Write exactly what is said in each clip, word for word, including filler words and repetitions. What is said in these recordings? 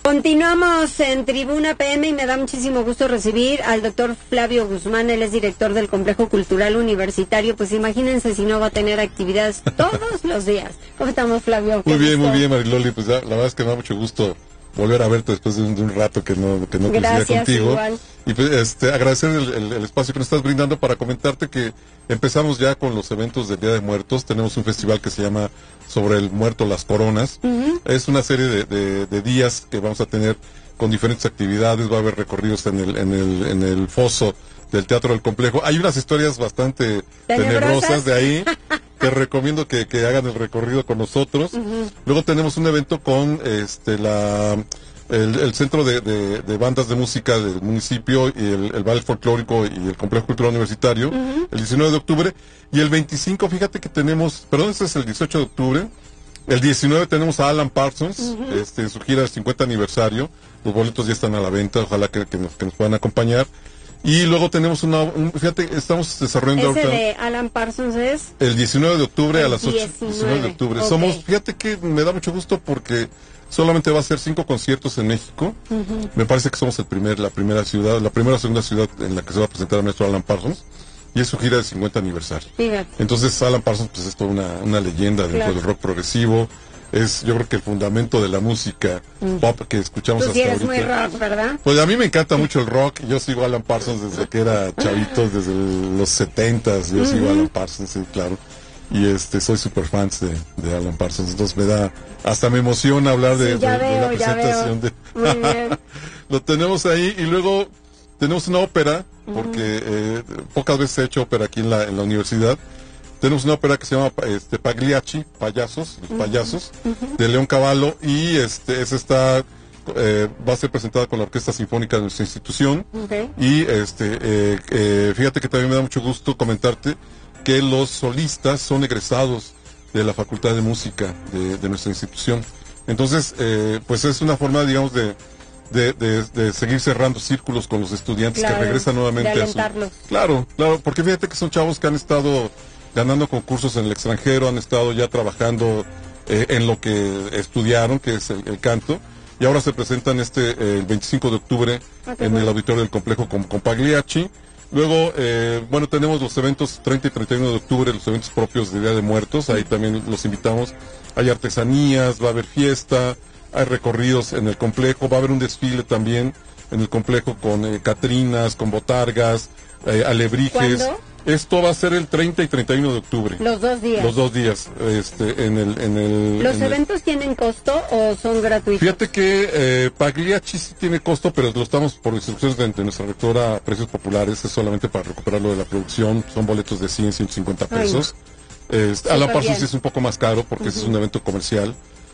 Continuamos en Tribuna P M y me da muchísimo gusto recibir al doctor Flavio Guzmán. Él es director del Complejo Cultural Universitario. Pues imagínense si no va a tener actividades todos los días. ¿Cómo estamos, Flavio? Muy bien, muy bien, Mariloli. Pues ya, la verdad es que me da mucho gusto volver a verte después de un, de un rato que no, que no coincidía contigo. Igual. Y pues, este, agradecer el, el, el espacio que nos estás brindando para comentarte que empezamos ya con los eventos del Día de Muertos. Tenemos un festival que se llama Sobre el Muerto Las Coronas. Uh-huh. Es una serie de, de, de días que vamos a tener con diferentes actividades. Va a haber recorridos en el, en el, en el foso del Teatro del Complejo. Hay unas historias bastante tenebrosas de ahí. Te recomiendo que, que hagan el recorrido con nosotros. Uh-huh. Luego tenemos un evento con este la el, el Centro de, de, de Bandas de Música del municipio y el, el Ballet Folclórico y el Complejo Cultural Universitario, uh-huh, el diecinueve de octubre. Y el veinticinco, fíjate que tenemos, perdón, este es el dieciocho de octubre. El diecinueve tenemos a Alan Parsons, uh-huh, este, en su gira del cincuenta aniversario. Los boletos ya están a la venta, ojalá que, que, nos, que nos puedan acompañar. Y luego tenemos una, un, fíjate, estamos desarrollando ¿Ese ahorita, de Alan Parsons es? El diecinueve de octubre el a las ocho. diecinueve de octubre. Okay. Somos, fíjate que me da mucho gusto porque solamente va a ser cinco conciertos en México. Uh-huh. Me parece que somos el primer, la primera ciudad, la primera o segunda ciudad en la que se va a presentar a nuestro Alan Parsons. Y es su gira del cincuenta aniversario. Fíjate. Entonces Alan Parsons pues es toda una, una leyenda dentro, claro, del rock progresivo. Es, yo creo que el fundamento de la música mm. pop que escuchamos Tú hasta sí eres ahorita. Muy rock, ¿verdad? Pues a mí me encanta mucho el rock. Yo sigo a Alan Parsons desde que era chavito, desde el, los setentas. Yo uh-huh. sigo a Alan Parsons, sí, claro. Y este, soy super fan de, de Alan Parsons. Entonces me da, hasta me emociona hablar de, sí, ya de, veo, de la presentación. De... Muy bien. Lo tenemos ahí y luego tenemos una ópera, porque uh-huh. eh, pocas veces he hecho ópera aquí en la, en la universidad. Tenemos una ópera que se llama este, Pagliacci, Payasos, los payasos, uh-huh, de León Cavallo, y este, esa está, eh, va a ser presentada con la Orquesta Sinfónica de nuestra institución. Okay. Y este, eh, eh, fíjate que también me da mucho gusto comentarte que los solistas son egresados de la Facultad de Música de, de nuestra institución. Entonces, eh, pues es una forma, digamos, de, de, de, de seguir cerrando círculos con los estudiantes, claro, que regresan nuevamente de a su... Claro, claro, porque fíjate que son chavos que han estado ganando concursos en el extranjero, han estado ya trabajando eh, en lo que estudiaron, que es el, el canto, y ahora se presentan este eh, el veinticinco de octubre okay, en bueno. el auditorio del complejo con, con Pagliacci. Luego, eh, bueno, tenemos los eventos treinta y treinta y uno de octubre, los eventos propios de Día de Muertos, ahí también los invitamos. Hay artesanías, va a haber fiesta, hay recorridos en el complejo, va a haber un desfile también en el complejo con eh, catrinas, con botargas, eh, alebrijes. ¿Cuándo? Esto va a ser el treinta y treinta y uno de octubre. Los dos días. Los dos días, este, en el, en el. ¿Los en eventos el... tienen costo o son gratuitos? Fíjate que eh, Pagliacci sí tiene costo, pero lo estamos por instrucciones de, de nuestra rectora a precios populares, es solamente para recuperarlo de la producción, son boletos de cien, ciento cincuenta pesos. Este, Alan Parsons sí es un poco más caro porque uh-huh. ese es un evento comercial.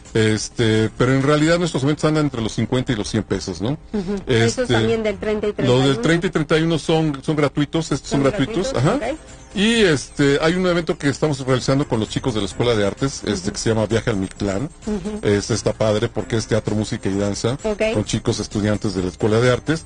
Este, pero en realidad nuestros eventos andan entre los cincuenta y los cien pesos, ¿no? Uh-huh. Este, Esos también del treinta y treinta y uno. Los del treinta y treinta y uno son, son gratuitos, estos son, son gratuitos, gratuitos, ajá. Okay. Y este, hay un evento que estamos realizando con los chicos de la Escuela de Artes, uh-huh. este, que se llama Viaje al Mictlán. Uh-huh. Este está padre porque es teatro, música y danza, okay, con chicos estudiantes de la Escuela de Artes.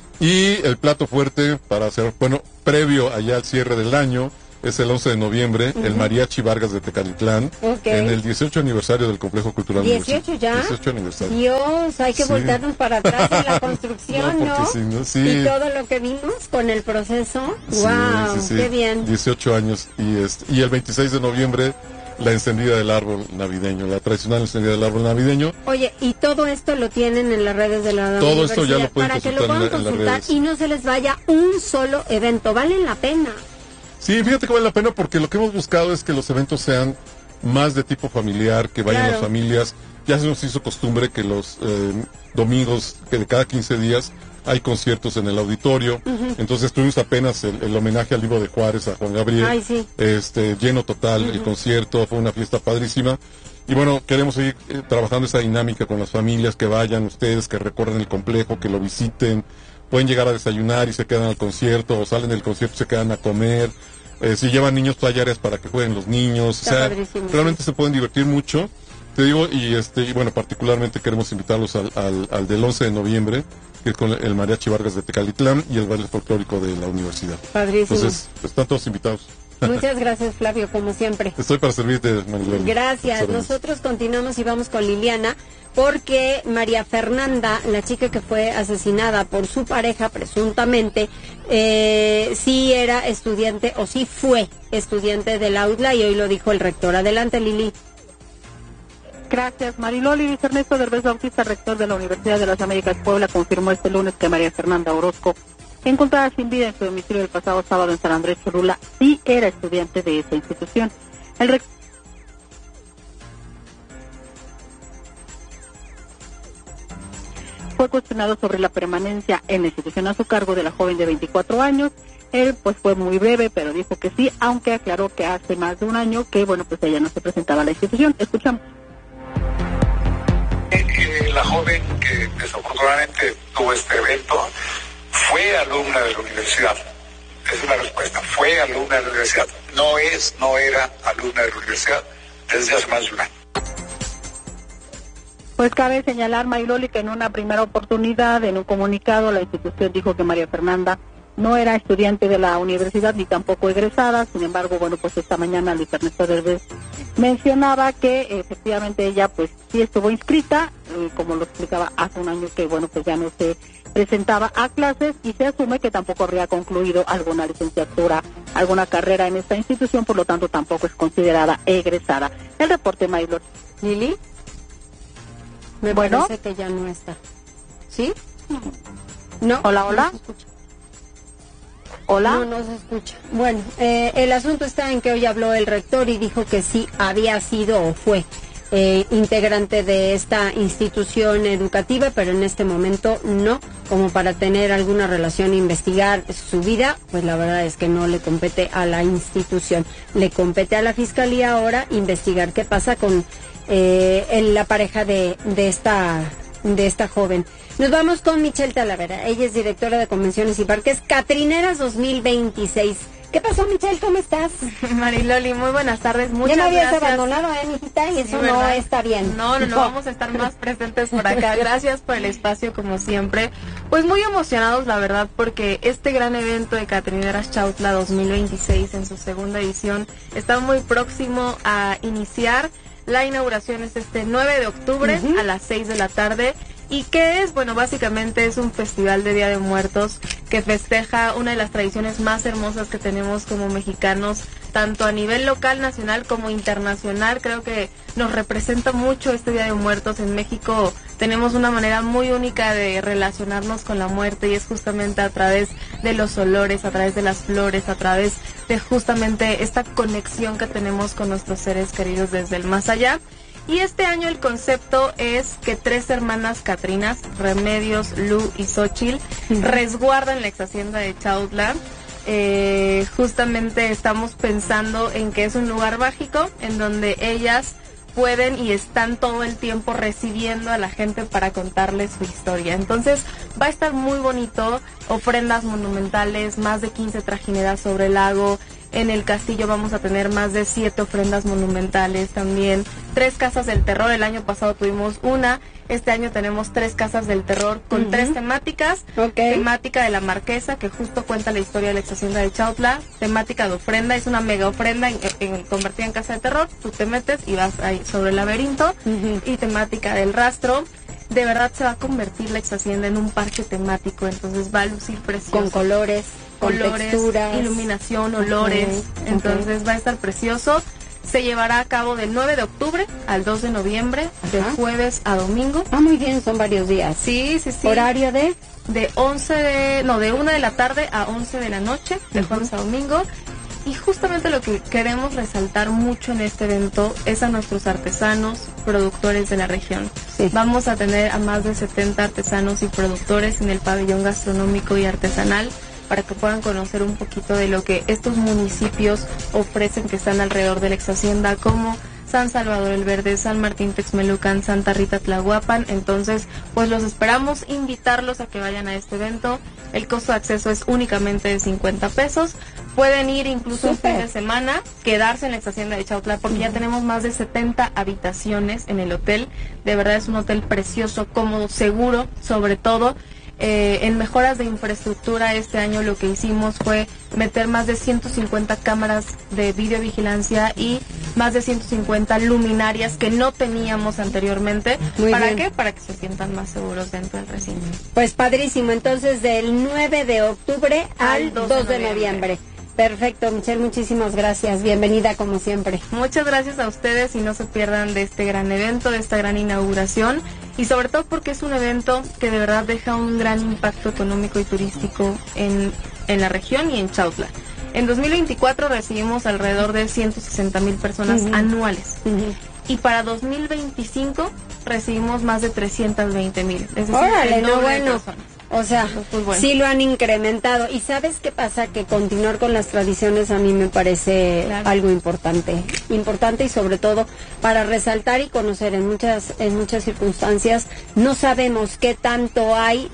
Y el plato fuerte para hacer, bueno, previo allá al cierre del año, es el once de noviembre, uh-huh. el Mariachi Vargas de Tecalitlán, okay, en el dieciocho aniversario del Complejo Cultural. ¿dieciocho ya? dieciocho aniversario. Dios, hay que sí. voltearnos para atrás en la construcción, ¿no? ¿no? Sí, ¿no? Sí. Y todo lo que vimos con el proceso. Sí, ¡Wow! Sí, sí. ¡Qué bien! dieciocho años. Y, este, y el veintiséis de noviembre, la encendida del árbol navideño, la tradicional encendida del árbol navideño. Oye, y todo esto lo tienen en las redes de la todo universidad. Esto ya lo pueden para que lo consultar puedan en, la, consultar en las redes. Y no se les vaya un solo evento. Valen la pena. Sí, fíjate que vale la pena porque lo que hemos buscado es que los eventos sean más de tipo familiar, que vayan claro. las familias. Ya se nos hizo costumbre que los eh, domingos, que de cada quince días, hay conciertos en el auditorio. Uh-huh. Entonces tuvimos apenas el, el homenaje al libro de Juárez, a Juan Gabriel. Ay, sí. este lleno total, uh-huh. el concierto, fue una fiesta padrísima. Y bueno, queremos seguir eh, trabajando esa dinámica con las familias, que vayan ustedes, que recorran el complejo, que lo visiten. Pueden llegar a desayunar y se quedan al concierto, o salen del concierto y se quedan a comer. Eh, si llevan niños, hay áreas para que jueguen los niños. Está o sea, padrísimo. Realmente se pueden divertir mucho. Te digo, y este y bueno, particularmente queremos invitarlos al, al, al del once de noviembre, que es con el Mariachi Vargas de Tecalitlán y el baile folclórico de la universidad. Padrísimo. Entonces, están todos invitados. Muchas gracias, Flavio, como siempre. Estoy para servirte, Mariloli. Gracias. Nosotros continuamos y vamos con Liliana, porque María Fernanda, la chica que fue asesinada por su pareja presuntamente, eh, sí era estudiante o sí fue estudiante del Autla, y hoy lo dijo el rector. Adelante, Lili. Gracias, Mariloli. Luis Ernesto Derbez Bautista, rector de la Universidad de las Américas Puebla, confirmó este lunes que María Fernanda Orozco, encontrada sin vida en su domicilio el pasado sábado en San Andrés Cholula, sí era estudiante de esa institución. El rector fue cuestionado sobre la permanencia en la institución a su cargo de la joven de veinticuatro años. Él pues fue muy breve, pero dijo que sí, aunque aclaró que hace más de un año que, bueno, pues ella no se presentaba a la institución. Escuchamos. Eh, la joven que desafortunadamente tuvo este evento fue alumna de la universidad. Es una respuesta. Fue alumna de la universidad. No es, no era alumna de la universidad desde hace más de un año. Pues cabe señalar, Mariloli, que en una primera oportunidad, en un comunicado, la institución dijo que María Fernanda no era estudiante de la universidad ni tampoco egresada. Sin embargo, bueno, pues esta mañana Luis Ernesto Derbez mencionaba que efectivamente ella pues sí estuvo inscrita, eh, como lo explicaba hace un año, que bueno, pues ya no se presentaba a clases, y se asume que tampoco habría concluido alguna licenciatura, alguna carrera en esta institución, por lo tanto tampoco es considerada egresada. El reporte, Mariloli. Lili. Me bueno. parece que ya no está. ¿Sí? No. Hola, hola. No se escucha. Hola. No, no se escucha. Bueno, eh, el asunto está en que hoy habló el rector y dijo que sí había sido o fue eh, integrante de esta institución educativa, pero en este momento no, como para tener alguna relación e investigar su vida, pues la verdad es que no le compete a la institución. Le compete a la Fiscalía ahora investigar qué pasa con eh, el, la pareja de, de esta de esta joven. Nos vamos con Michelle Talavera. Ella es directora de Convenciones y Parques Catrineras dos mil veintiséis. ¿Qué pasó, Michelle? ¿Cómo estás? Mariloli, muy buenas tardes. Muchas ya me habías gracias. abandonado, ¿eh, mijita? Y eso Sí, no ¿verdad? está bien. No, no, no, vamos a estar más presentes por acá. Gracias por el espacio, como siempre. Pues muy emocionados, la verdad, porque este gran evento de Catrineras Chautla dos mil veintiséis, en su segunda edición, está muy próximo a iniciar. La inauguración es este nueve de octubre uh-huh. a las seis de la tarde. ¿Y qué es? Bueno, básicamente es un festival de Día de Muertos que festeja una de las tradiciones más hermosas que tenemos como mexicanos, tanto a nivel local, nacional como internacional. Creo que nos representa mucho este Día de Muertos. En México tenemos una manera muy única de relacionarnos con la muerte, y es justamente a través de los olores, a través de las flores, a través de justamente esta conexión que tenemos con nuestros seres queridos desde el más allá. Y este año el concepto es que tres hermanas Catrinas, Remedios, Lu y Xochitl, uh-huh. resguardan la ex hacienda de Chautla. Eh, justamente estamos pensando en que es un lugar mágico en donde ellas pueden y están todo el tiempo recibiendo a la gente para contarles su historia. Entonces va a estar muy bonito, ofrendas monumentales, más de quince trajineras sobre el lago. En el castillo vamos a tener más de siete ofrendas monumentales también. Tres casas del terror, el año pasado tuvimos una. Este año tenemos tres casas del terror con uh-huh. tres temáticas. Okay. Temática de la Marquesa, que justo cuenta la historia de la ex hacienda de Chautla. Temática de ofrenda, es una mega ofrenda en, en, convertida en casa de terror. Tú te metes y vas ahí sobre el laberinto. Uh-huh. Y temática del rastro. De verdad se va a convertir la ex hacienda en un parque temático, entonces va a lucir precioso. Con colores, colores, con texturas, iluminación, olores, okay. entonces okay. va a estar precioso. Se llevará a cabo del nueve de octubre al dos de noviembre, Ajá. de jueves a domingo. Ah, muy bien, son varios días. Sí, sí, sí. ¿Horario de? De once de, no, de una de la tarde a once de la noche, de uh-huh. jueves a domingo. Y justamente lo que queremos resaltar mucho en este evento es a nuestros artesanos, productores de la región. Sí. Vamos a tener a más de setenta artesanos y productores en el pabellón gastronómico y artesanal, para que puedan conocer un poquito de lo que estos municipios ofrecen que están alrededor de la ex hacienda, como San Salvador el Verde, San Martín Texmelucan, Santa Rita Tlahuapan. Entonces, pues los esperamos, invitarlos a que vayan a este evento. El costo de acceso es únicamente de cincuenta pesos. Pueden ir incluso un fin de semana, quedarse en la ex hacienda de Chautla, porque ya tenemos más de setenta habitaciones en el hotel. De verdad es un hotel precioso, cómodo, seguro, sobre todo. Eh, en mejoras de infraestructura este año lo que hicimos fue meter más de ciento cincuenta cámaras de videovigilancia y más de ciento cincuenta luminarias que no teníamos anteriormente. Muy ¿Para bien. qué? Para que se sientan más seguros dentro del recinto. Pues padrísimo, entonces del nueve de octubre al dos de noviembre. Perfecto, Michelle, muchísimas gracias. Bienvenida como siempre. Muchas gracias a ustedes y no se pierdan de este gran evento, de esta gran inauguración y sobre todo porque es un evento que de verdad deja un gran impacto económico y turístico en, en la región y en Chautla. En dos mil veinticuatro recibimos alrededor de ciento sesenta mil personas uh-huh. anuales uh-huh. y para dos mil veinticinco recibimos más de trescientos veinte mil. Es decir, órale, el no doble de bueno. personas. O sea, pues bueno. sí lo han incrementado. ¿Y sabes qué pasa? Que continuar con las tradiciones a mí me parece claro. algo importante. Importante y sobre todo para resaltar y conocer en muchas en muchas circunstancias. No sabemos qué tanto hay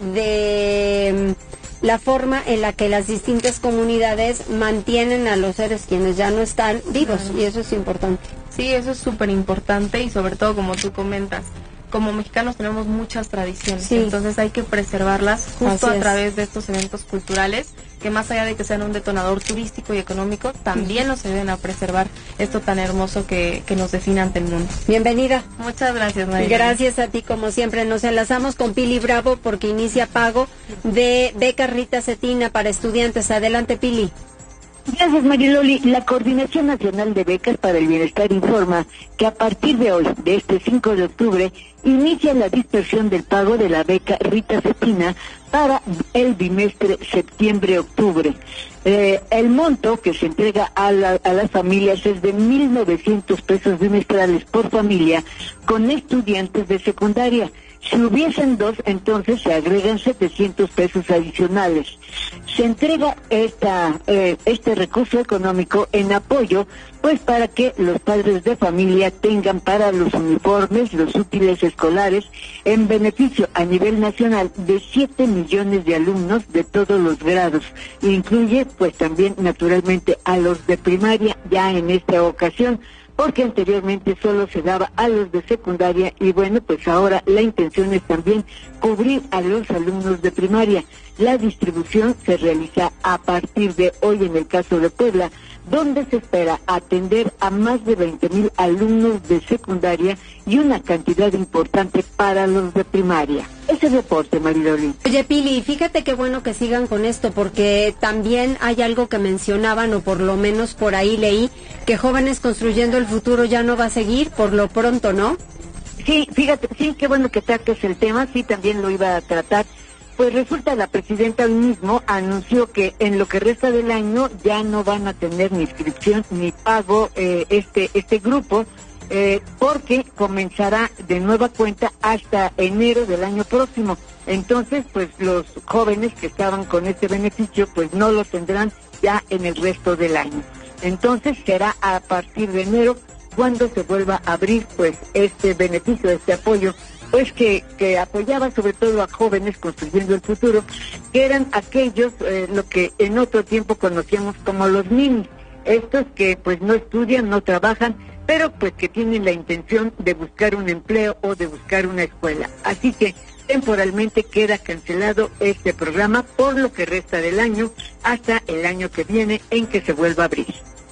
de la forma en la que las distintas comunidades mantienen a los seres quienes ya no están vivos. Claro. Y eso es importante. Sí, eso es súper importante y sobre todo como tú comentas. Como mexicanos tenemos muchas tradiciones, sí. entonces hay que preservarlas justo a través de estos eventos culturales, que más allá de que sean un detonador turístico y económico, también nos ayuden a preservar esto tan hermoso que, que nos define ante el mundo. Bienvenida. Muchas gracias, María. Gracias a ti, como siempre. Nos enlazamos con Pili Bravo porque inicia pago de beca Rita Cetina para estudiantes. Adelante, Pili. Gracias, Mariloli. La Coordinación Nacional de Becas para el Bienestar informa que a partir de hoy, de este cinco de octubre, inicia la dispersión del pago de la beca Rita Cetina para el bimestre septiembre-octubre. Eh, el monto que se entrega a, la, a las familias es de mil novecientos pesos bimestrales por familia con estudiantes de secundaria. Si hubiesen dos, entonces se agregan setecientos pesos adicionales. Se entrega esta eh, este recurso económico en apoyo, pues para que los padres de familia tengan para los uniformes, los útiles escolares, en beneficio a nivel nacional de siete millones de alumnos de todos los grados. Incluye, pues también naturalmente a los de primaria ya en esta ocasión, porque anteriormente solo se daba a los de secundaria y bueno, pues ahora la intención es también cubrir a los alumnos de primaria. La distribución se realiza a partir de hoy en el caso de Puebla, donde se espera atender a más de veinte mil alumnos de secundaria y una cantidad importante para los de primaria. Ese reporte, Mariloli. Oye, Pili, fíjate qué bueno que sigan con esto, porque también hay algo que mencionaban, o por lo menos por ahí leí, que Jóvenes Construyendo el Futuro ya no va a seguir por lo pronto, ¿no? Sí, fíjate, sí, qué bueno que trates el tema, sí, también lo iba a tratar. Pues resulta, la presidenta hoy mismo anunció que en lo que resta del año ya no van a tener ni inscripción ni pago eh, este este grupo, eh, porque comenzará de nueva cuenta hasta enero del año próximo. Entonces, pues los jóvenes que estaban con este beneficio, pues no lo tendrán ya en el resto del año. Entonces será a partir de enero cuando se vuelva a abrir pues este beneficio, este apoyo, pues que, que apoyaba sobre todo a Jóvenes Construyendo el Futuro, que eran aquellos, eh, lo que en otro tiempo conocíamos como los ninis, estos que pues no estudian, no trabajan, pero pues que tienen la intención de buscar un empleo o de buscar una escuela. Así que temporalmente queda cancelado este programa por lo que resta del año hasta el año que viene en que se vuelva a abrir.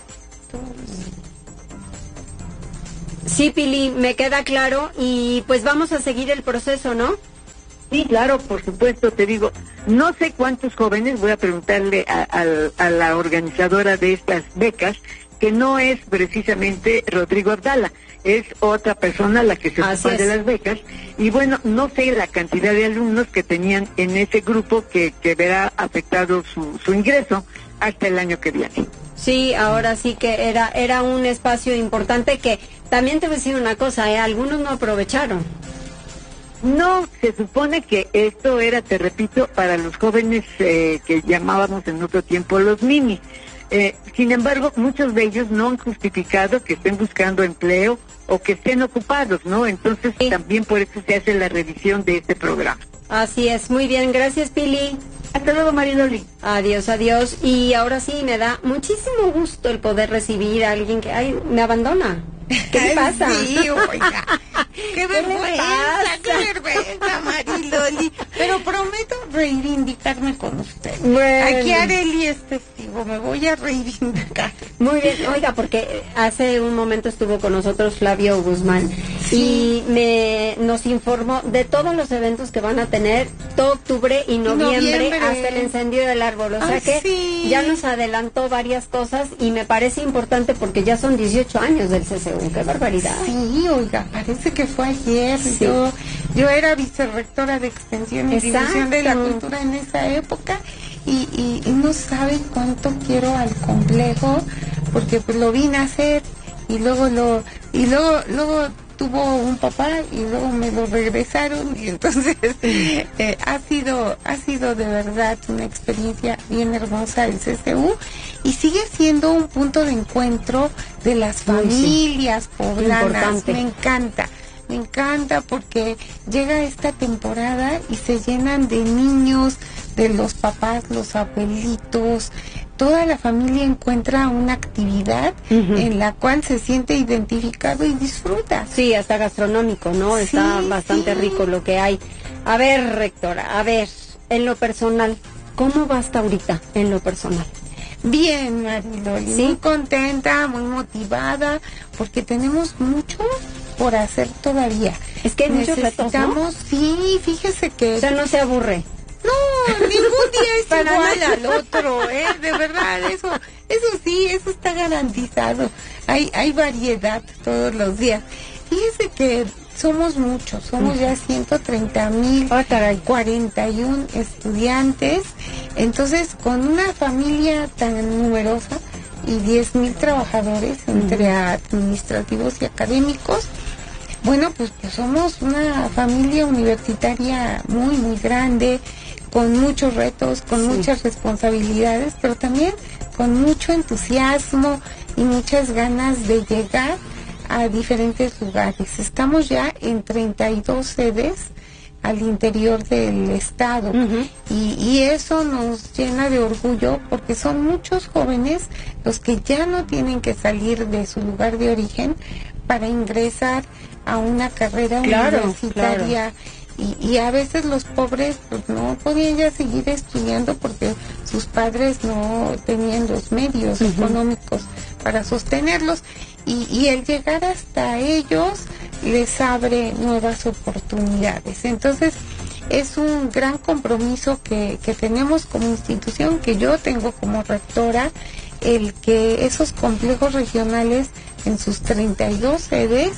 Sí, Pili, me queda claro y pues vamos a seguir el proceso, ¿no? Sí, claro, por supuesto, te digo, no sé cuántos jóvenes, voy a preguntarle a, a, a la organizadora de estas becas, que no es precisamente Rodrigo Abdala, es otra persona la que se ocupa de las becas, y bueno, no sé la cantidad de alumnos que tenían en ese grupo que, que verá afectado su, su ingreso hasta el año que viene. Sí, ahora sí que era era un espacio importante que también te voy a decir una cosa, ¿eh? Algunos no aprovecharon. No, se supone que esto era, te repito, para los jóvenes eh, que llamábamos en otro tiempo los ninis. Eh, sin embargo, muchos de ellos no han justificado que estén buscando empleo o que estén ocupados, ¿no? Entonces sí, también por eso se hace la revisión de este programa. Así es, muy bien, gracias, Pili. Hasta luego, Mariloli. Adiós, adiós. Y ahora sí, me da muchísimo gusto el poder recibir a alguien que, ay, me abandona. ¿Qué le pasa? Sí, oiga. Qué vergüenza, qué vergüenza, Mariloli. Pero prometo, reivindicarme con usted. Bueno. Aquí Arely es testigo, me voy a reivindicar. Muy bien, oiga, porque hace un momento estuvo con nosotros Flavio Guzmán sí. y me nos informó de todos los eventos que van a tener todo octubre y noviembre, noviembre. hasta el encendido del árbol. O sea Ay, que sí. ya nos adelantó varias cosas y me parece importante porque ya son dieciocho años del C C U. ¡Qué barbaridad! Sí, oiga, parece que fue ayer. Sí. Yo, yo era vicerrectora de Extensión y Exacto. Difusión de la Cultura en esa época. Y, y, y no sabe cuánto quiero al complejo porque pues lo vi nacer y luego lo y luego luego tuvo un papá y luego me lo regresaron y entonces eh, ha sido ha sido de verdad una experiencia bien hermosa el C C U y sigue siendo un punto de encuentro de las familias sí. poblanas. Importante. Me encanta. Me encanta porque llega esta temporada y se llenan de niños, de los papás, los abuelitos, toda la familia encuentra una actividad uh-huh. en la cual se siente identificado y disfruta. Sí, hasta gastronómico, ¿no? Sí, Está bastante sí. rico lo que hay. A ver, rectora, a ver, en lo personal, ¿cómo va hasta ahorita en lo personal? Bien, Mariloli, ¿Sí? muy contenta, muy motivada, porque tenemos mucho por hacer todavía. Es que hay muchos retos, ¿no? Sí, fíjese que... O sea, no se aburre. No, ningún día es igual al otro, ¿eh? De verdad, eso eso sí, eso está garantizado. Hay hay variedad todos los días. Fíjese que somos muchos, somos ya ciento treinta mil, cuarenta y uno estudiantes. Entonces, con una familia tan numerosa y diez mil trabajadores entre administrativos y académicos, bueno, pues, pues somos una familia universitaria muy, muy grande, con muchos retos, con sí. muchas responsabilidades, pero también con mucho entusiasmo y muchas ganas de llegar a diferentes lugares. Estamos ya en treinta y dos sedes al interior del estado uh-huh. y, y eso nos llena de orgullo porque son muchos jóvenes los que ya no tienen que salir de su lugar de origen para ingresar a una carrera claro, universitaria claro. Y, y a veces los pobres pues no podían ya seguir estudiando porque sus padres no tenían los medios uh-huh. económicos para sostenerlos y, y el llegar hasta ellos les abre nuevas oportunidades. Entonces es un gran compromiso que, que tenemos como institución, que yo tengo como rectora, el que esos complejos regionales en sus treinta y dos sedes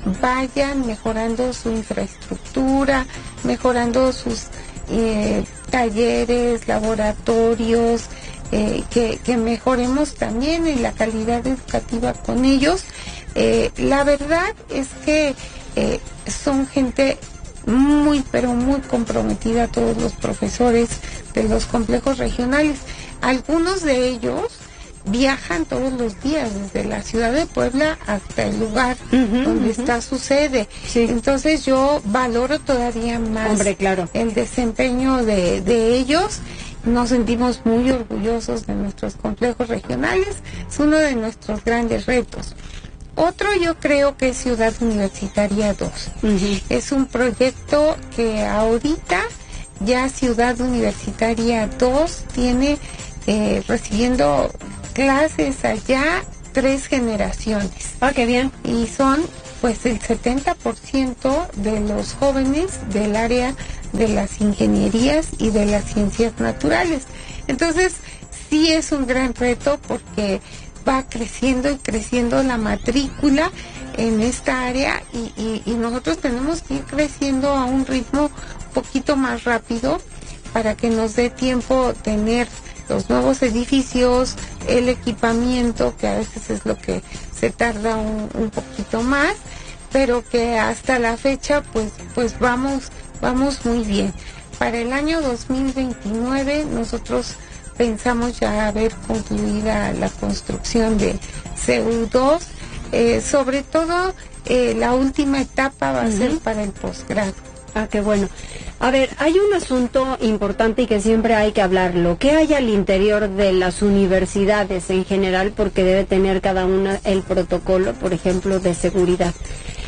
vayan mejorando su infraestructura, mejorando sus eh, talleres, laboratorios, eh, que, que mejoremos también en la calidad educativa con ellos. Eh, la verdad es que eh, son gente muy, pero muy comprometida, todos los profesores de los complejos regionales. Algunos de ellos viajan todos los días desde la ciudad de Puebla hasta el lugar uh-huh, donde uh-huh. está su sede. Sí. Entonces yo valoro todavía más Hombre, claro. el desempeño de, de ellos. Nos sentimos muy orgullosos de nuestros complejos regionales. Es uno de nuestros grandes retos. Otro yo creo que es Ciudad Universitaria dos. Uh-huh. Es un proyecto que ahorita ya Ciudad Universitaria dos tiene eh, recibiendo clases allá tres generaciones. Ah, qué bien. Y son pues el setenta por ciento de los jóvenes del área de las ingenierías y de las ciencias naturales. Entonces, sí es un gran reto porque va creciendo y creciendo la matrícula en esta área y, y, y nosotros tenemos que ir creciendo a un ritmo un poquito más rápido para que nos dé tiempo tener los nuevos edificios, el equipamiento, que a veces es lo que se tarda un, un poquito más, pero que hasta la fecha pues pues vamos vamos muy bien. Para el año dos mil veintinueve nosotros pensamos ya haber concluida la construcción de C U dos, eh, sobre todo eh, la última etapa va a uh-huh. ser para el posgrado. Ah, qué bueno. A ver, hay un asunto importante y que siempre hay que hablarlo. ¿Qué hay al interior de las universidades en general? Porque debe tener cada una el protocolo, por ejemplo, de seguridad.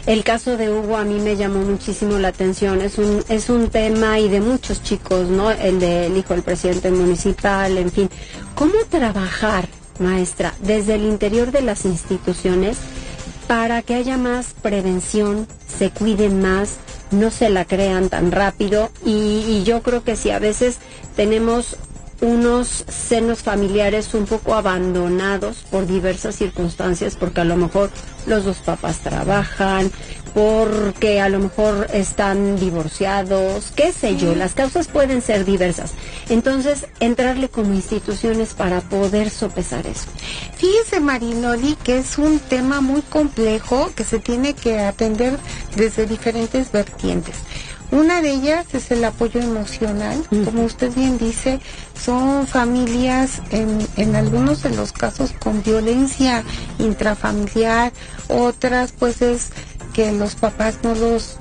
El caso de Hugo a mí me llamó muchísimo la atención, es un es un tema y de muchos chicos, ¿no? El del hijo del presidente municipal, en fin. ¿Cómo trabajar, maestra, desde el interior de las instituciones para que haya más prevención, se cuiden más, no se la crean tan rápido? Y, y yo creo que si a veces tenemos unos senos familiares un poco abandonados por diversas circunstancias, porque a lo mejor los dos papás trabajan, porque a lo mejor están divorciados, qué sé yo, las causas pueden ser diversas. Entonces, entrarle como instituciones para poder sopesar eso. Fíjese, Mariloli, que es un tema muy complejo que se tiene que atender desde diferentes vertientes. Una de ellas es el apoyo emocional. Uh-huh. Como usted bien dice, son familias en, en algunos de los casos con violencia intrafamiliar, otras pues es que los papás no los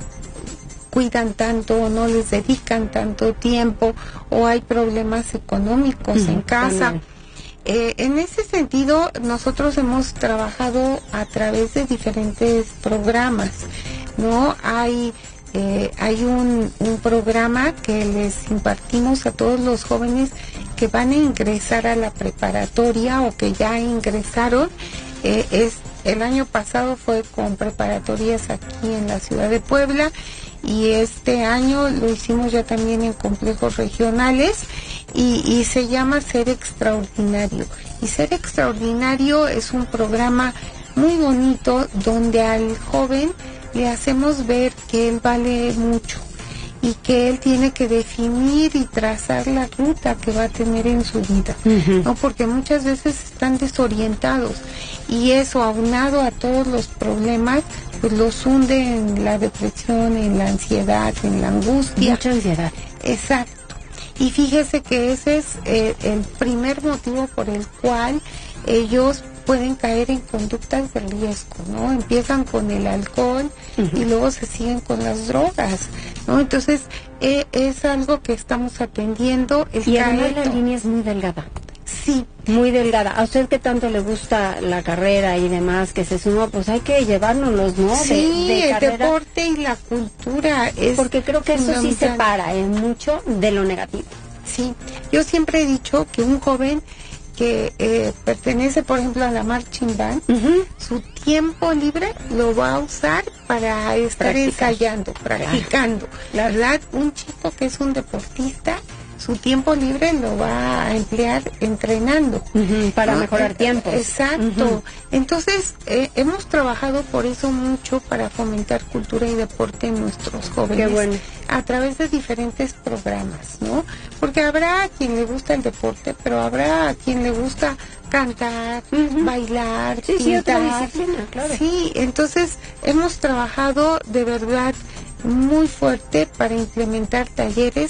cuidan tanto, no les dedican tanto tiempo, o hay problemas económicos uh-huh, en casa. Eh, en ese sentido, nosotros hemos trabajado a través de diferentes programas, ¿no? Hay Eh, hay un, un programa que les impartimos a todos los jóvenes que van a ingresar a la preparatoria o que ya ingresaron. Eh, es el año pasado fue con preparatorias aquí en la ciudad de Puebla, y este año lo hicimos ya también en complejos regionales, y, y se llama Ser Extraordinario. Y Ser Extraordinario es un programa muy bonito donde al joven le hacemos ver que él vale mucho y que él tiene que definir y trazar la ruta que va a tener en su vida, uh-huh. ¿no? Porque muchas veces están desorientados, y eso, aunado a todos los problemas, pues los hunde en la depresión, en la ansiedad, en la angustia. Mucha ansiedad. Exacto. Y fíjese que ese es eh, el primer motivo por el cual ellos pueden caer en conductas de riesgo, ¿no? Empiezan con el alcohol uh-huh. y luego se siguen con las drogas, ¿no? Entonces, eh, es algo que estamos atendiendo. El y además la línea es muy delgada. Sí. Muy delgada. A usted que tanto le gusta la carrera y demás, que se suma, pues hay que llevárnoslos, ¿no? Sí, de, de el carrera. Deporte y la cultura es... Porque creo que eso sí separa en mucho de lo negativo. Sí, yo siempre he dicho que un joven que eh, pertenece, por ejemplo, a la marching band, uh-huh. su tiempo libre lo va a usar para estar Practicar. ensayando, practicando, claro. ¿verdad? Un chico que es un deportista, su tiempo libre lo va a emplear entrenando. Uh-huh, para ¿no? mejorar eh, tiempos. Exacto. Uh-huh. Entonces, eh, hemos trabajado por eso mucho para fomentar cultura y deporte en nuestros jóvenes. Qué bueno. A través de diferentes programas, ¿no? Porque habrá a quien le gusta el deporte, pero habrá a quien le gusta cantar, uh-huh. bailar, sí, pintar. Sí, otra disciplina, claro. Sí, entonces hemos trabajado de verdad muy fuerte para implementar talleres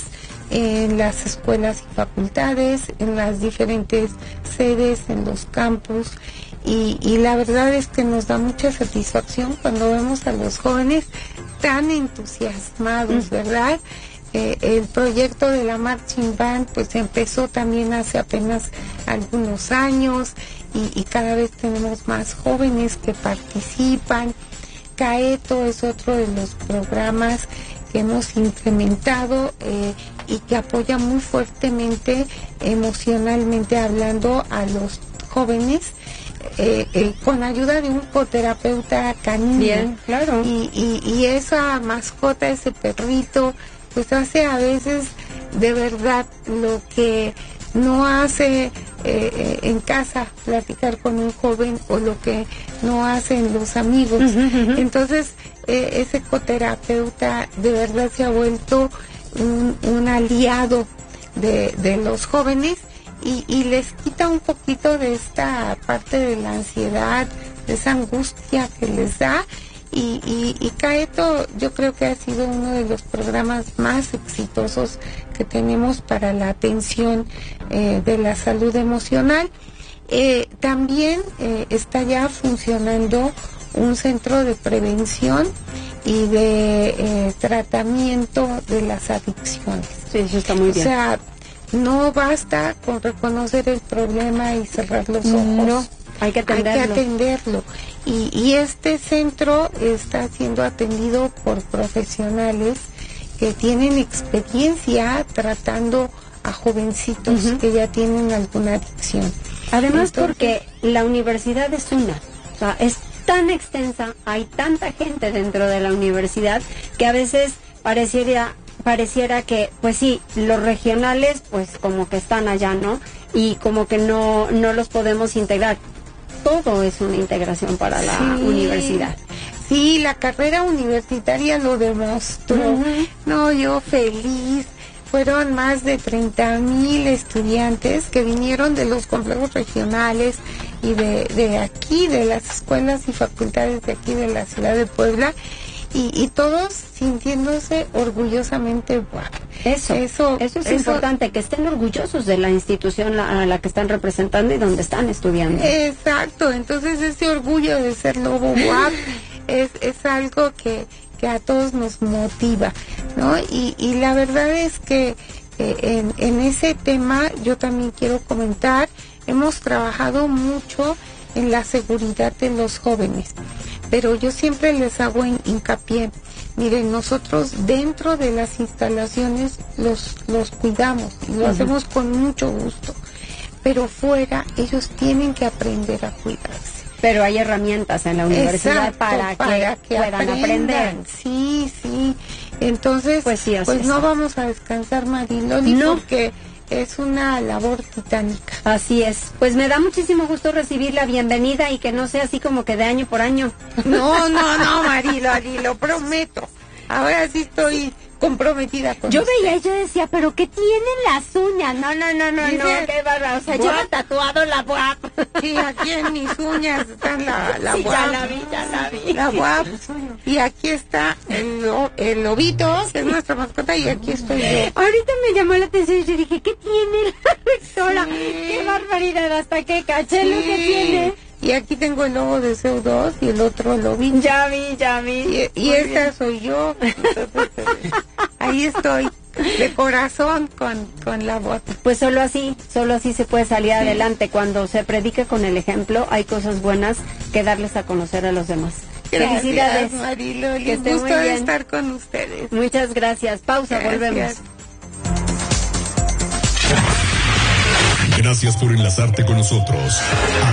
en las escuelas y facultades, en las diferentes sedes, en los campus, y, y la verdad es que nos da mucha satisfacción cuando vemos a los jóvenes tan entusiasmados, ¿verdad? Eh, el proyecto de la Marching Band pues empezó también hace apenas algunos años, y, y cada vez tenemos más jóvenes que participan. CAETO es otro de los programas que hemos implementado eh, y que apoya muy fuertemente, emocionalmente hablando, a los jóvenes, eh, eh, con ayuda de un coterapeuta canino. Bien, claro. Y, y, y esa mascota, ese perrito, pues hace a veces de verdad lo que no hace eh, en casa, platicar con un joven, o lo que no hacen los amigos. Uh-huh, uh-huh. Entonces, eh, ese coterapeuta de verdad se ha vuelto un, un aliado de, de los jóvenes, y, y les quita un poquito de esta parte de la ansiedad, de esa angustia que les da. Y, y, y CAETO yo creo que ha sido uno de los programas más exitosos que tenemos para la atención eh, de la salud emocional. Eh, también eh, está ya funcionando un centro de prevención y de eh, tratamiento de las adicciones. Sí, eso está muy bien. O sea, no basta con reconocer el problema y cerrar los ojos. No, hay que atenderlo. Hay que atenderlo. Y, y este centro está siendo atendido por profesionales que tienen experiencia tratando a jovencitos uh-huh. que ya tienen alguna adicción. Además, Entonces, porque la universidad es una, o sea, es tan extensa, hay tanta gente dentro de la universidad que a veces pareciera pareciera que, pues sí, los regionales, pues como que están allá, ¿no? Y como que no no los podemos integrar. Todo es una integración para la sí. universidad. Sí, la carrera universitaria lo demostró. Uh-huh. No, yo feliz. Fueron más de treinta mil estudiantes que vinieron de los complejos regionales y de, de aquí, de las escuelas y facultades de aquí de la ciudad de Puebla, y, y todos sintiéndose orgullosamente guapos. Eso, eso, eso es eso, importante, que estén orgullosos de la institución a la, la que están representando y donde están estudiando. Exacto, entonces ese orgullo de ser lobo guapo es, es algo que... que a todos nos motiva, ¿no? Y, y la verdad es que eh, en, en ese tema yo también quiero comentar, hemos trabajado mucho en la seguridad de los jóvenes, pero yo siempre les hago en, hincapié, miren, nosotros dentro de las instalaciones los, los cuidamos y lo uh-huh. hacemos con mucho gusto, pero fuera ellos tienen que aprender a cuidarse. Pero hay herramientas en la universidad Exacto, para, para que, que puedan aprender. Sí, sí. Entonces, pues, sí, pues no vamos a descansar, Mariloli, no. porque es una labor titánica. Así es. Pues me da muchísimo gusto recibir la bienvenida y que no sea así como que de año por año. No, no, no, Mariloli, lo prometo. Ahora sí estoy comprometida con yo usted. veía y yo decía, pero ¿qué tienen las uñas? No, no, no, no, Dice, no, qué bárbaro. O sea, lleva tatuado la W A P. Sí, aquí en mis uñas están la, la sí, W A P. Ya la vi, ya la vi. La W A P. Y aquí está el, lo, el lobito, que es nuestra mascota, y aquí estoy yo. Ahorita me llamó la atención y yo dije, ¿qué tiene la rectora? Sí. Qué barbaridad, hasta que caché sí. lo que tiene. Y aquí tengo el lobo de C E U dos y el otro lobito. Ya vi, ya vi. Y, y esta bien. soy yo. Entonces, ahí estoy, de corazón con, con la bota. Pues solo así, solo así se puede salir sí. adelante. Cuando se predica con el ejemplo, hay cosas buenas que darles a conocer a los demás. Gracias, felicidades, Mariloli. Que esté gusto muy bien. de estar con ustedes. Muchas gracias. Pausa, gracias. Volvemos. Gracias por enlazarte con nosotros.